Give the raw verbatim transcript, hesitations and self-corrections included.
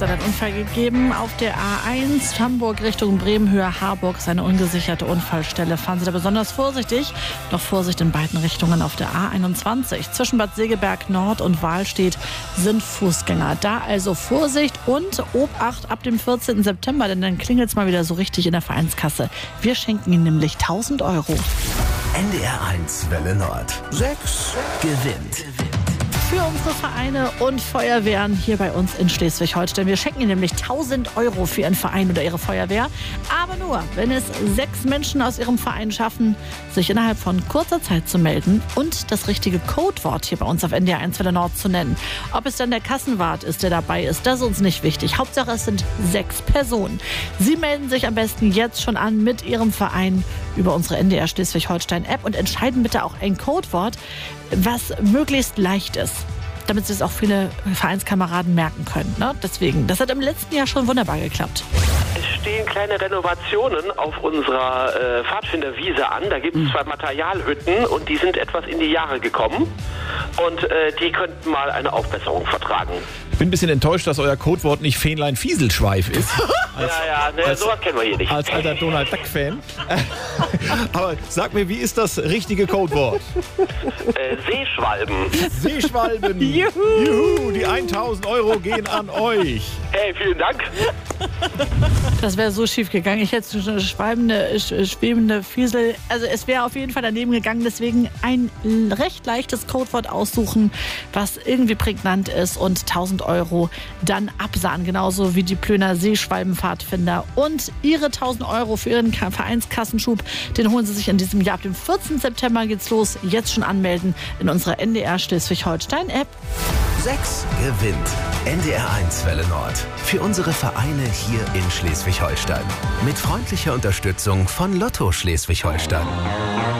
gestern einen Unfall gegeben auf der A eins, Hamburg Richtung Bremen, Höhe Harburg. Ist eine ungesicherte Unfallstelle. Fahren Sie da besonders vorsichtig. Noch Vorsicht in beiden Richtungen auf der A einundzwanzig. Zwischen Bad Segeberg Nord und Wahlstedt sind Fußgänger. Da also Vorsicht und Obacht ab dem vierzehnten September, denn dann klingelt es mal wieder so richtig in der Vereinskasse. Wir schenken Ihnen nämlich tausend Euro. N D R eins Welle Nord. Sechs gewinnt. Für unsere Vereine und Feuerwehren hier bei uns in Schleswig-Holstein. Wir schenken Ihnen nämlich tausend Euro für Ihren Verein oder Ihre Feuerwehr. Aber nur, wenn es sechs Menschen aus Ihrem Verein schaffen, sich innerhalb von kurzer Zeit zu melden und das richtige Codewort hier bei uns auf N D R eins Welle Nord zu nennen. Ob es dann der Kassenwart ist, der dabei ist, das ist uns nicht wichtig. Hauptsache, es sind sechs Personen. Sie melden sich am besten jetzt schon an mit Ihrem Verein über unsere N D R Schleswig-Holstein-App und entscheiden bitte auch ein Codewort, was möglichst leicht ist, damit sich es auch viele Vereinskameraden merken können. Ne? Deswegen, das hat im letzten Jahr schon wunderbar geklappt. Es stehen kleine Renovationen auf unserer äh, Pfadfinderwiese an. Da gibt es zwei Materialhütten und die sind etwas in die Jahre gekommen. Und äh, die könnten mal eine Aufbesserung vertragen. Ich bin ein bisschen enttäuscht, dass euer Codewort nicht Fähnlein-Fieselschweif ist. Als, ja, ja, ne, als, sowas kennen wir hier nicht. Als alter Donald Duck-Fan. Aber sag mir, wie ist das richtige Codewort? Äh, Seeschwalben. Seeschwalben. Juhu. Juhu, die tausend Euro gehen an euch. Hey, vielen Dank. Das wäre so schief gegangen. Ich hätte schon eine schwebende, schwebende Fiesel. Also es wäre auf jeden Fall daneben gegangen. Deswegen ein recht leichtes Codewort aussuchen, was irgendwie prägnant ist und tausend Euro dann absahen. Genauso wie die Plöner Seeschwalbenpfadfinder. Und Ihre tausend Euro für Ihren Vereinskassenschub, den holen Sie sich in diesem Jahr. Ab dem vierzehnten September geht's los. Jetzt schon anmelden in unserer N D R Schleswig-Holstein-App. Sechs gewinnt. N D R eins Welle Nord. Für unsere Vereine hier in Schleswig-Holstein. Mit freundlicher Unterstützung von Lotto Schleswig-Holstein.